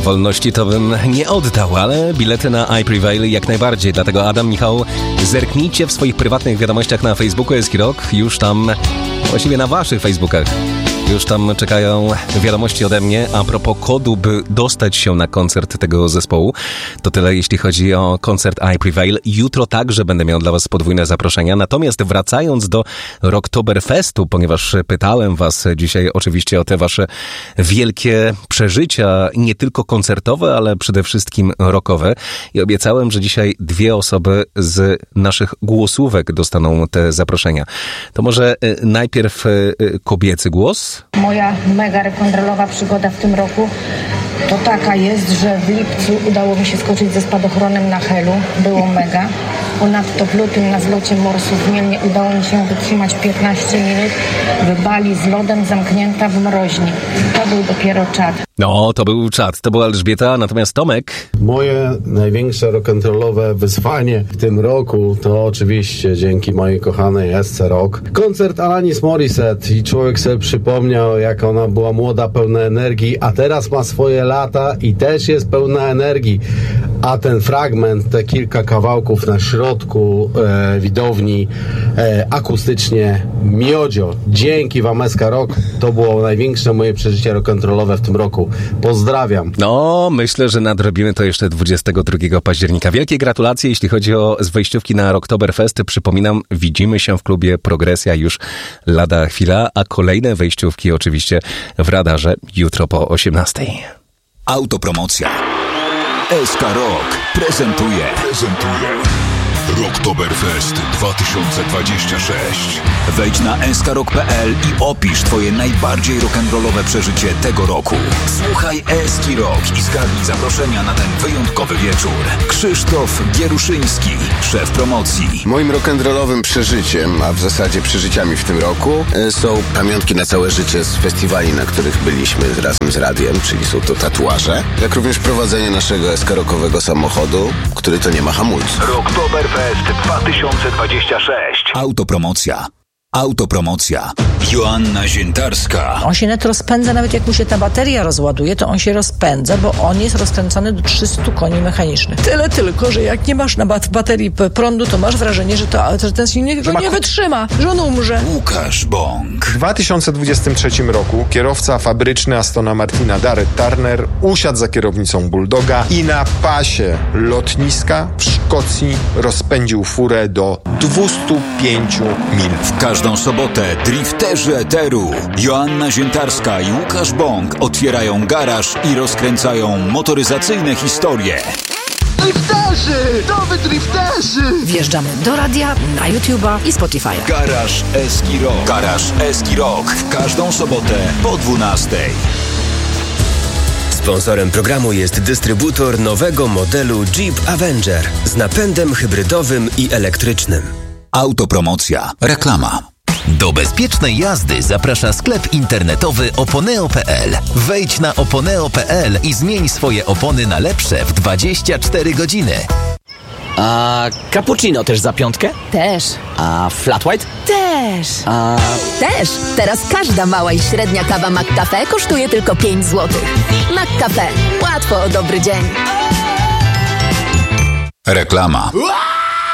wolności to bym nie oddał, ale bilety na I Prevail jak najbardziej. Dlatego Adam, Michał, zerknijcie w swoich prywatnych wiadomościach na Facebooku Eski Rock. Już tam, właściwie na waszych Facebookach, już tam czekają wiadomości ode mnie a propos kodu, by dostać się na koncert tego zespołu. To tyle, jeśli chodzi o koncert I Prevail. Jutro także będę miał dla was podwójne zaproszenia. Natomiast wracając do Rocktoberfestu, ponieważ pytałem was dzisiaj oczywiście o te wasze wielkie przeżycia, nie tylko koncertowe, ale przede wszystkim rockowe. I obiecałem, że dzisiaj 2 osoby z naszych głosówek dostaną te zaproszenia. To może najpierw kobiecy głos. Moja mega rock'n'rollowa przygoda w tym roku to taka jest, że w lipcu udało mi się skoczyć ze spadochronem na Helu. Było mega. Ponadto w lutym na zlocie morsów w Mielnie udało mi się wytrzymać 15 minut w bali z lodem zamknięta w mroźni. To był dopiero czad. No, to był czad, to była Elżbieta, natomiast Tomek... Moje największe rock'n'rollowe wyzwanie w tym roku to oczywiście dzięki mojej kochanej Esce Rock koncert Alanis Morissette i człowiek sobie przypomniał, jak ona była młoda, pełna energii, a teraz ma swoje lata i też jest pełna energii. A ten fragment, te kilka kawałków na środku widowni akustycznie miodzio. Dzięki wam Eska Rock, to było największe moje przeżycie rock'n'rollowe w tym roku. Pozdrawiam. No, myślę, że nadrobimy to jeszcze 22 października. Wielkie gratulacje, jeśli chodzi o wejściówki na Rocktoberfest. Przypominam, widzimy się w klubie Progresja już lada chwila, a kolejne wejściówki oczywiście w radarze jutro po 18:00. Autopromocja. SK Rock prezentuje Rocktoberfest 2026. Wejdź na skrock.pl i opisz twoje najbardziej rock'n'rollowe przeżycie tego roku. Słuchaj Eski Rock i zgarnij zaproszenia na ten wyjątkowy wieczór. Krzysztof Gieruszyński, szef promocji. Moim rock'n'rollowym przeżyciem, a w zasadzie przeżyciami w tym roku, są pamiątki na całe życie z festiwali, na których byliśmy razem z radiem, czyli są to tatuaże, jak również prowadzenie naszego eskarockowego samochodu, który to nie ma hamulców. Rocktoberfest 2026. Autopromocja. Joanna Ziętarska. On się net rozpędza, nawet jak mu się ta bateria rozładuje, to on się rozpędza, bo on jest rozkręcony do 300 koni mechanicznych. Tyle tylko, że jak nie masz na baterii prądu, to masz wrażenie, że ten silnik go nie wytrzyma, że on umrze. Łukasz Bąk. W 2023 roku kierowca fabryczny Astona Martina Darrell Turner usiadł za kierownicą Bulldoga i na pasie lotniska w Szkocji rozpędził furę do 205 mil. W każdą sobotę drifterzy eteru Joanna Ziętarska i Łukasz Bąk otwierają garaż i rozkręcają motoryzacyjne historie. Drifterzy! Nowy drifterzy! Wjeżdżamy do radia, na YouTube'a i Spotify'a. Garaż Eski Rock. Garaż Eski Rock. W każdą sobotę po 12:00. Sponsorem programu jest dystrybutor nowego modelu Jeep Avenger z napędem hybrydowym i elektrycznym. Autopromocja. Reklama. Do bezpiecznej jazdy zaprasza sklep internetowy oponeo.pl. Wejdź na oponeo.pl i zmień swoje opony na lepsze w 24 godziny. A cappuccino też za 5? Też. A flat white? Też. A... Też. Teraz każda mała i średnia kawa McCafe kosztuje tylko 5 zł. McCafe. Łatwo o dobry dzień. Reklama.